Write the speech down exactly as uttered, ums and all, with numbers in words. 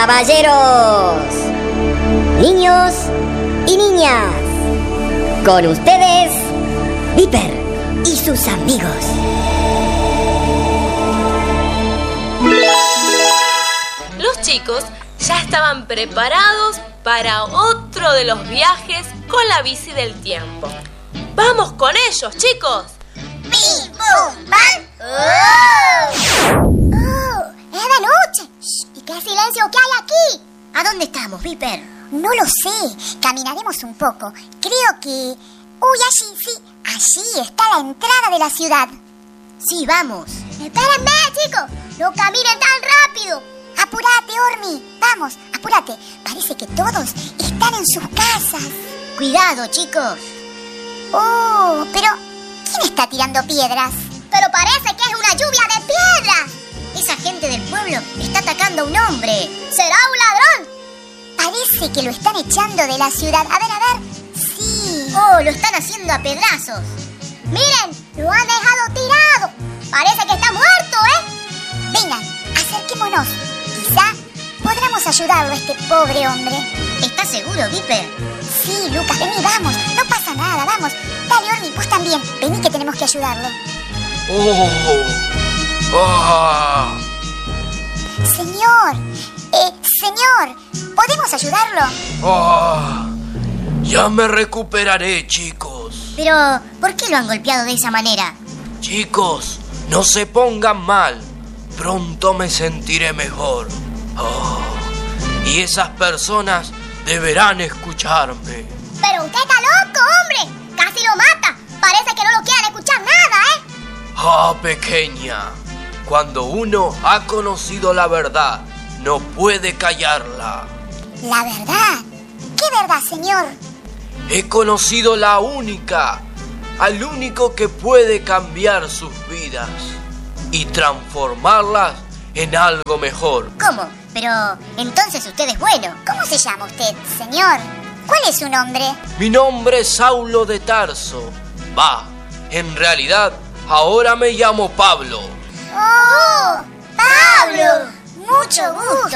caballeros, niños y niñas, con ustedes, Viper y sus amigos. Los chicos ya estaban preparados para otro de los viajes con la bici del tiempo. ¡Vamos con ellos, chicos! ¡Bim, bum, bam! ¡Oh! ¡Oh! ¡Es de noche! Shh, ¿y qué silencio que hay aquí? ¿A dónde estamos, Viper? No lo sé. Caminaremos un poco. Creo que... Uy, allí, sí. Allí está la entrada de la ciudad. Sí, vamos. ¡Espérenme, chicos! ¡No caminen tan rápido! ¡Apúrate, Ormi! Vamos, apúrate. Parece que todos están en sus casas. Cuidado, chicos. Oh, pero... ¿quién está tirando piedras? Pero parece que es una lluvia de piedras. Esa gente del pueblo está atacando a un hombre. ¿Será un ladrón? Parece que lo están echando de la ciudad. A ver, a ver. Sí. Oh, lo están haciendo a pedazos. Miren, lo han dejado tirado. Parece que está muerto, ¿eh? Vengan, acerquémonos. Quizá podremos ayudarlo a este pobre hombre. ¿Estás seguro, Viper? Sí, Lucas, vení, vamos. No pasa nada, vamos. Dale, Ormi, vos también. Vení que tenemos que ayudarlo. Oh, ah. Señor, eh, señor, ¿podemos ayudarlo? Ah, ya me recuperaré, chicos. Pero, ¿por qué lo han golpeado de esa manera? Chicos, no se pongan mal. Pronto me sentiré mejor. Oh, y esas personas deberán escucharme. Pero usted está loco, hombre. Casi lo mata. Parece que no lo quieren escuchar nada, ¿eh? Ah, pequeña. Cuando uno ha conocido la verdad, no puede callarla. ¿La verdad? ¿Qué verdad, señor? He conocido la única, al único que puede cambiar sus vidas y transformarlas en algo mejor. ¿Cómo? Pero entonces usted es bueno. ¿Cómo se llama usted, señor? ¿Cuál es su nombre? Mi nombre es Saulo de Tarso. Va, en realidad, ahora me llamo Pablo. ¡Oh! ¡Pablo! Mucho gusto.